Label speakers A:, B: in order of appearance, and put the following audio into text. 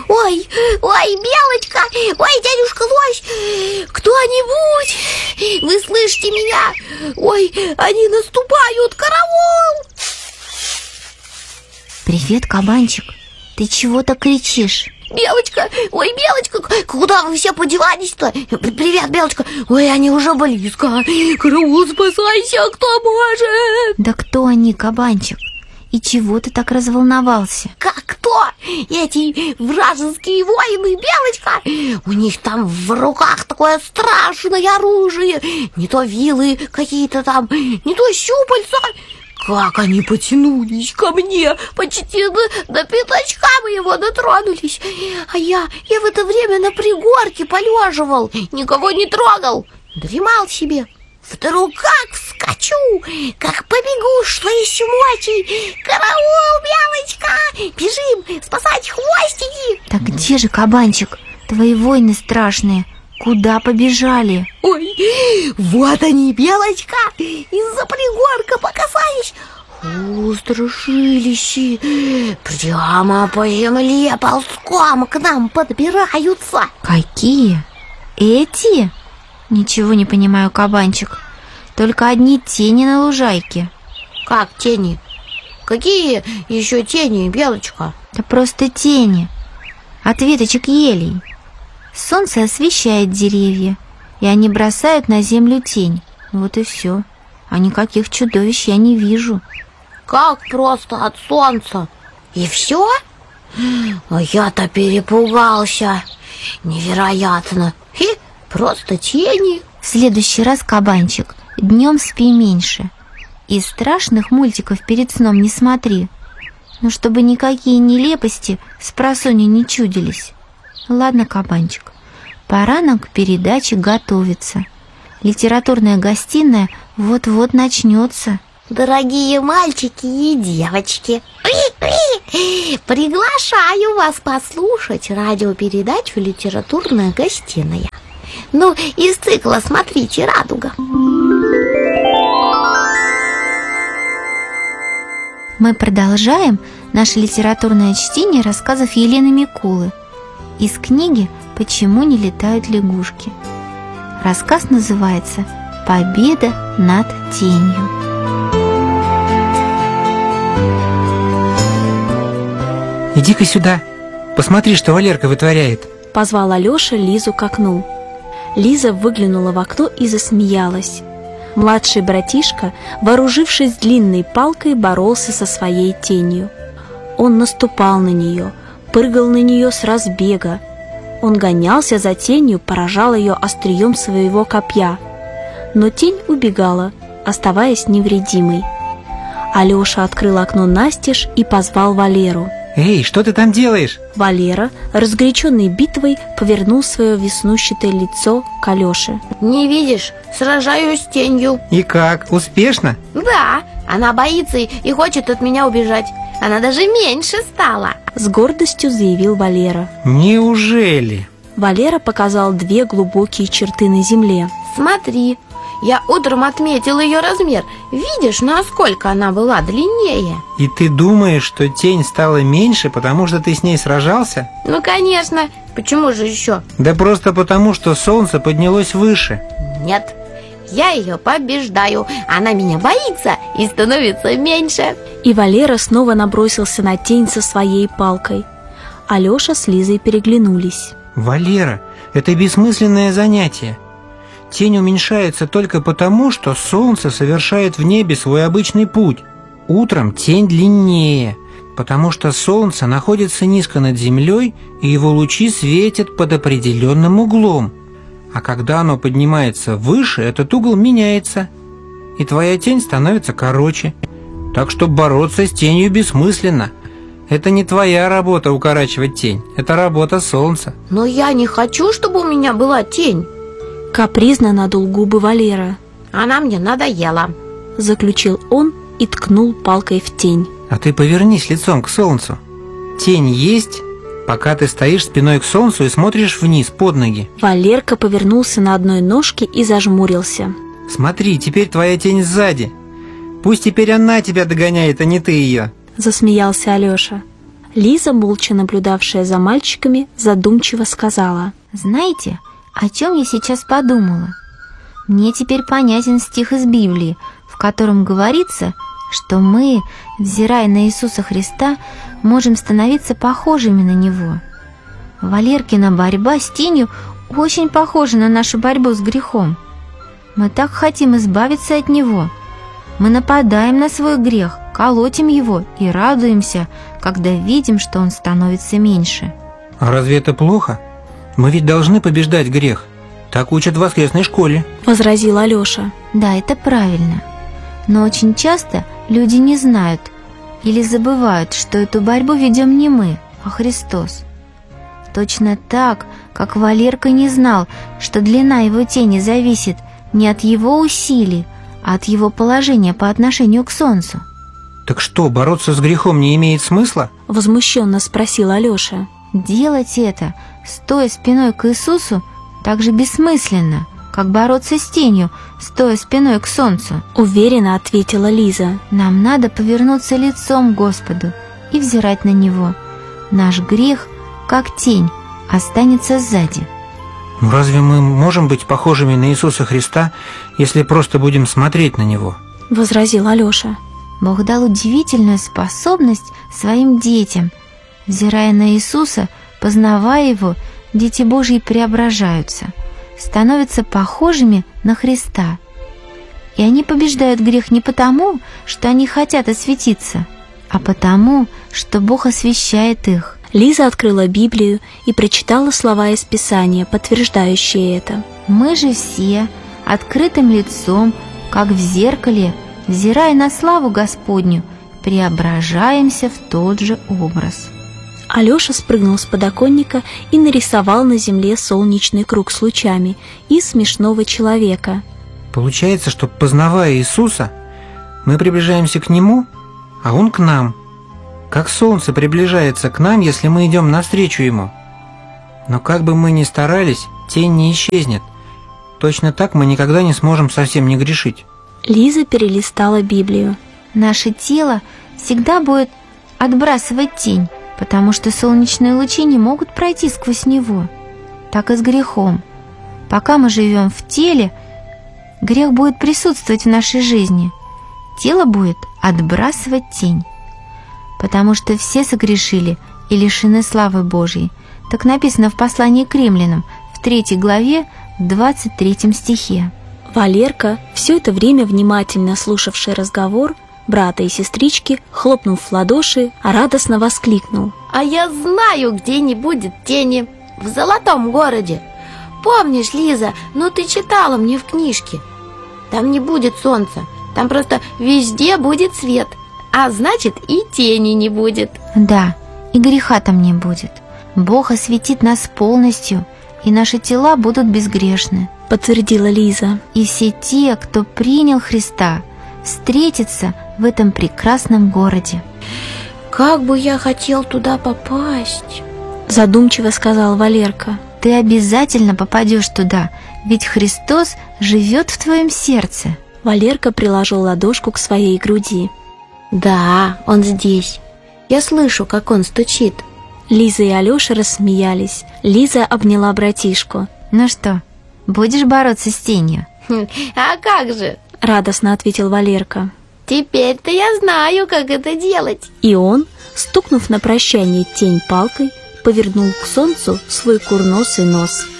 A: Ой, Белочка, ой, дядюшка Лось, кто-нибудь, вы слышите меня? Ой, они наступают, караул!
B: Привет, кабанчик, ты чего-то кричишь?
A: Белочка, ой, Белочка, куда вы все подевались-то? Привет, Белочка, ой, они уже близко. Караул, спасайся, кто может?
B: Да кто они, кабанчик? И чего ты так разволновался?
A: Как кто? Эти вражеские воины, Белочка. У них там в руках такое страшное оружие. Не то вилы какие-то там, не то щупальца. Как они потянулись ко мне, почти до пятачка моего дотронулись. А я в это время на пригорке полеживал, никого не трогал, дремал себе. Вдруг как вскочу, как побегу, что есть мочи. Караул, Белочка, бежим спасать хвостики.
B: Так где же, кабанчик, твои воины страшные? Куда побежали?
A: Ой, вот они, Белочка, из-за пригорка показались. Устрашились, прямо по земле ползком к нам подбираются.
B: Какие? Эти? Ничего не понимаю, кабанчик. Только одни тени на лужайке.
A: Как тени? Какие еще тени, Белочка?
B: Да просто тени от веточек елей. Солнце освещает деревья, и они бросают на землю тень. Вот и все. А никаких чудовищ я не вижу.
A: Как просто от солнца? И все? А я-то перепугался. Невероятно. Просто тени.
B: В следующий раз, кабанчик, днем спи меньше. И страшных мультиков перед сном не смотри. Ну, чтобы никакие нелепости спросонья не чудились. Ладно, кабанчик, пора нам к передаче готовиться. Литературная гостиная вот-вот начнется.
A: Дорогие мальчики и девочки, приглашаю вас послушать радиопередачу «Литературная гостиная». Ну, из цикла «Смотрите, радуга».
B: Мы продолжаем наше литературное чтение рассказов Елены Микулы из книги «Почему не летают лягушки». Рассказ называется «Победа над тенью».
C: Иди-ка сюда, посмотри, что Валерка вытворяет.
D: Позвал Алеша Лизу к окну. Лиза выглянула в окно и засмеялась. Младший братишка, вооружившись длинной палкой, боролся со своей тенью. Он наступал на нее, прыгал на нее с разбега. Он гонялся за тенью, поражал ее острием своего копья. Но тень убегала, оставаясь невредимой. Алеша открыл окно настежь и позвал Валеру.
C: Эй, что ты там делаешь?
D: Валера, разгоряченный битвой, повернул свое веснущатое лицо к Алёше.
A: Не видишь, сражаюсь с тенью.
C: И как, успешно?
A: Да, она боится и хочет от меня убежать. Она даже меньше стала.
D: С гордостью заявил Валера.
C: Неужели?
D: Валера показал две глубокие черты на земле.
A: Смотри, я утром отметил ее размер. Видишь, насколько она была длиннее?
C: И ты думаешь, что тень стала меньше, потому что ты с ней сражался?
A: Ну, конечно. Почему же еще?
C: Да просто потому, что солнце поднялось выше.
A: Нет, я ее побеждаю. Она меня боится и становится меньше.
D: И Валера снова набросился на тень со своей палкой. Алеша с Лизой переглянулись.
C: Валера, это бессмысленное занятие. Тень уменьшается только потому, что солнце совершает в небе свой обычный путь. Утром тень длиннее, потому что солнце находится низко над землей, и его лучи светят под определенным углом. А когда оно поднимается выше, этот угол меняется, и твоя тень становится короче. Так что бороться с тенью бессмысленно. Это не твоя работа укорачивать тень, это работа солнца.
A: Но я не хочу, чтобы у меня была тень.
D: Капризно надул губы Валера.
A: Она мне надоела.
D: Заключил он и ткнул палкой в тень.
C: А ты повернись лицом к солнцу. Тень есть, пока ты стоишь спиной к солнцу и смотришь вниз под ноги.
D: Валерка повернулся на одной ножке и зажмурился.
C: Смотри, теперь твоя тень сзади. Пусть теперь она тебя догоняет, а не ты ее.
D: Засмеялся Алеша. Лиза, молча наблюдавшая за мальчиками, задумчиво сказала:
B: «Знаете, о чем я сейчас подумала? Мне теперь понятен стих из Библии, в котором говорится, что мы, взирая на Иисуса Христа, можем становиться похожими на Него. Валеркина борьба с тенью очень похожа на нашу борьбу с грехом. Мы так хотим избавиться от него. Мы нападаем на свой грех, колотим его и радуемся, когда видим, что он становится меньше».
C: А разве это плохо? Мы ведь должны побеждать грех. Так учат в воскресной школе.
D: возразил Алеша.
B: Да, это правильно. Но очень часто люди не знают или забывают, что эту борьбу ведем не мы, а Христос. Точно так, как Валерка не знал, что длина его тени зависит не от его усилий, а от его положения по отношению к солнцу.
C: Так что, бороться с грехом не имеет смысла?
D: Возмущенно спросил Алеша.
B: Делать это, стоя спиной к Иисусу, так же бессмысленно, как бороться с тенью, стоя спиной к солнцу.
D: Уверенно ответила Лиза.
B: Нам надо повернуться лицом к Господу и взирать на Него. Наш грех, как тень, останется сзади.
C: Ну разве мы можем быть похожими на Иисуса Христа, если просто будем смотреть на Него?
D: Возразил Алеша.
B: Бог дал удивительную способность своим детям. Взирая на Иисуса, познавая Его, дети Божьи преображаются, становятся похожими на Христа. И они побеждают грех не потому, что они хотят осветиться, а потому, что Бог освящает их.
D: Лиза открыла Библию и прочитала слова из Писания, подтверждающие это.
B: Мы же все открытым лицом, как в зеркале, взирая на славу Господню, преображаемся в тот же образ.
D: Алеша спрыгнул с подоконника и нарисовал на земле солнечный круг с лучами и смешного человека.
C: Получается, что, познавая Иисуса, мы приближаемся к Нему, а Он к нам. Как солнце приближается к нам, если мы идем навстречу Ему. Но как бы мы ни старались, тень не исчезнет. Точно так мы никогда не сможем совсем не грешить.
D: Лиза перелистала Библию.
B: Наше тело всегда будет отбрасывать тень, потому что солнечные лучи не могут пройти сквозь него. Так и с грехом. Пока мы живем в теле, грех будет присутствовать в нашей жизни. Тело будет отбрасывать тень. Потому что все согрешили и лишены славы Божьей. Так написано в послании к римлянам, в 3 главе, в 23 стихе.
D: Валерка, все это время внимательно слушавший разговор брата и сестрички, хлопнув в ладоши, радостно воскликнул.
A: А я знаю, где не будет тени. В золотом городе. Помнишь, Лиза, ты читала мне в книжке. Там не будет солнца. Там просто везде будет свет. А значит, и тени не будет.
B: Да, и греха там не будет. Бог осветит нас полностью, и наши тела будут безгрешны.
D: Подтвердила Лиза.
B: И все те, кто принял Христа, встретятся в этом прекрасном городе.
A: Как бы я хотел туда попасть.
D: Задумчиво сказал Валерка.
B: Ты обязательно попадешь туда, ведь Христос живет в твоем сердце.
D: Валерка приложил ладошку к своей груди.
A: Да, он здесь. Я слышу, как он стучит.
D: Лиза и Алеша рассмеялись. Лиза обняла братишку.
B: Ну что, будешь бороться с тенью?
A: А как же?
D: Радостно ответил Валерка.
A: Теперь-то я знаю, как это делать.
D: И он, стукнув на прощание тень палкой, повернул к солнцу свой курносый нос.